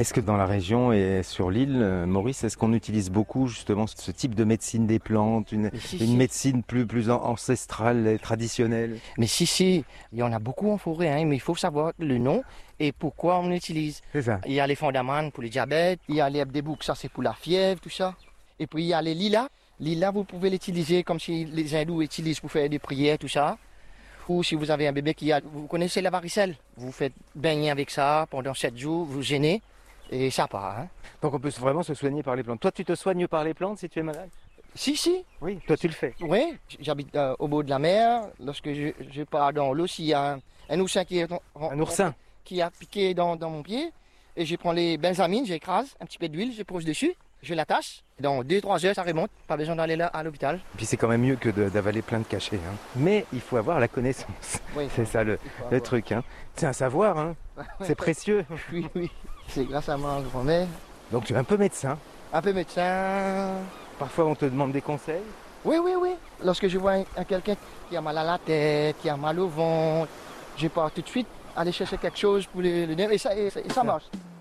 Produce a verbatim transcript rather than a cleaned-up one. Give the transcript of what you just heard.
Est-ce que dans la région et sur l'île, euh, Maurice, est-ce qu'on utilise beaucoup justement ce type de médecine des plantes, une, Mais si, une si. médecine plus, plus an- ancestrale et traditionnelle? Mais si, si, il y en a beaucoup en forêt, hein, mais il faut savoir le nom et pourquoi on l'utilise. C'est ça. Il y a les fondaments pour le diabète, il y a l'herbe des boucs, ça c'est pour la fièvre, tout ça. Et puis il y a les lilas. Lilas, vous pouvez l'utiliser comme si les hindous utilisent pour faire des prières, tout ça. Ou si vous avez un bébé qui a... Vous connaissez la varicelle? Vous faites baigner avec ça pendant sept jours, vous gênez et ça part. Hein. Donc on peut vraiment se soigner par les plantes. Toi, tu te soignes par les plantes si tu es malade? Si, si, Oui, toi tu le fais. oui, j'habite euh, au bord de la mer. Lorsque je, je pars dans l'eau, s'il y a un, un oursin qui est ren- Un oursin? qui a piqué dans, dans mon pied, et je prends les benzamines, j'écrase, un petit peu d'huile, je pose dessus, je l'attache. Dans deux trois heures, ça remonte, pas besoin d'aller là à l'hôpital. Puis c'est quand même mieux que de- d'avaler plein de cachets. Hein. Mais il faut avoir la connaissance. Oui, C'est ça le, il faut le avoir. truc. Hein. C'est un savoir, hein. C'est précieux. Oui, oui, c'est grâce à ma grand-mère. Donc tu es un peu médecin. Un peu médecin. Parfois on te demande des conseils. Oui, oui, oui. Lorsque je vois un- un quelqu'un qui a mal à la tête, qui a mal au ventre, je pars tout de suite aller chercher quelque chose pour le, le nerf et ça, et ça, et ça marche.